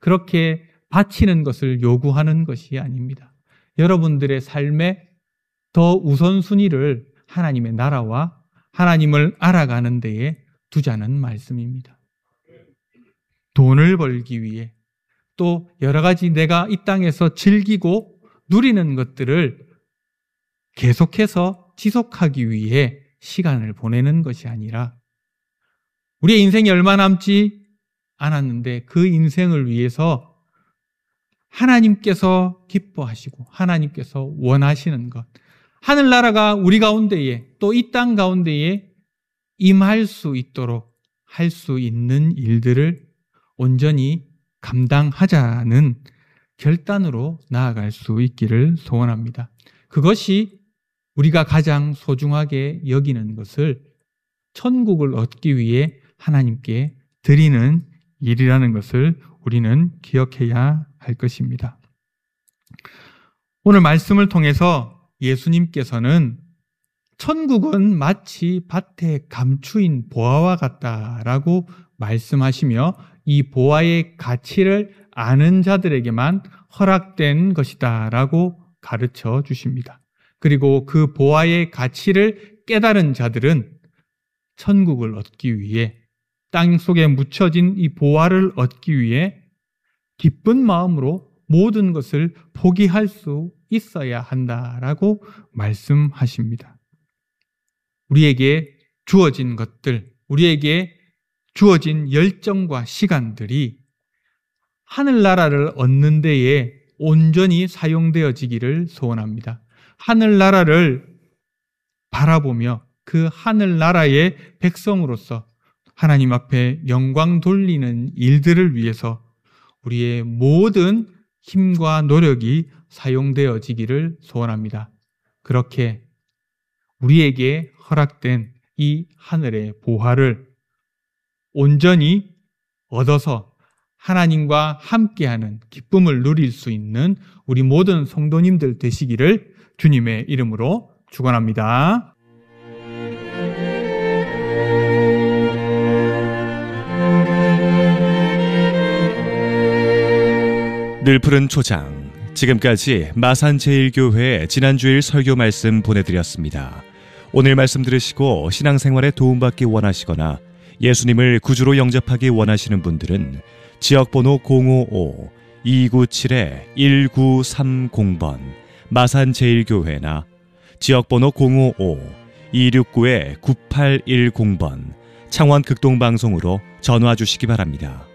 그렇게 바치는 것을 요구하는 것이 아닙니다. 여러분들의 삶의 더 우선순위를 하나님의 나라와 하나님을 알아가는 데에 두자는 말씀입니다. 돈을 벌기 위해 또 여러 가지 내가 이 땅에서 즐기고 누리는 것들을 계속해서 지속하기 위해 시간을 보내는 것이 아니라 우리의 인생이 얼마 남지 않았는데 그 인생을 위해서 하나님께서 기뻐하시고 하나님께서 원하시는 것, 하늘나라가 우리 가운데에 또 이 땅 가운데에 임할 수 있도록 할 수 있는 일들을 온전히 감당하자는 결단으로 나아갈 수 있기를 소원합니다. 그것이 우리가 가장 소중하게 여기는 것을 천국을 얻기 위해 하나님께 드리는 일이라는 것을 우리는 기억해야 할 것입니다. 오늘 말씀을 통해서 예수님께서는 천국은 마치 밭에 감추인 보화와 같다라고 말씀하시며 이 보화의 가치를 아는 자들에게만 허락된 것이다 라고 가르쳐 주십니다. 그리고 그 보화의 가치를 깨달은 자들은 천국을 얻기 위해 땅 속에 묻혀진 이 보화를 얻기 위해 기쁜 마음으로 모든 것을 포기할 수 있어야 한다라고 말씀하십니다. 우리에게 주어진 것들, 우리에게 주어진 열정과 시간들이 하늘나라를 얻는 데에 온전히 사용되어지기를 소원합니다. 하늘나라를 바라보며 그 하늘나라의 백성으로서 하나님 앞에 영광 돌리는 일들을 위해서 우리의 모든 힘과 노력이 사용되어지기를 소원합니다. 그렇게 우리에게 허락된 이 하늘의 보화를 온전히 얻어서 하나님과 함께하는 기쁨을 누릴 수 있는 우리 모든 성도님들 되시기를 주님의 이름으로 축원합니다. 늘 푸른 초장, 지금까지 마산제일교회 지난주일 설교 말씀 보내드렸습니다. 오늘 말씀 들으시고 신앙생활에 도움받기 원하시거나 예수님을 구주로 영접하기 원하시는 분들은 지역번호 055-297-1930번 마산제일교회나 지역번호 055-269-9810번 창원극동방송으로 전화 주시기 바랍니다.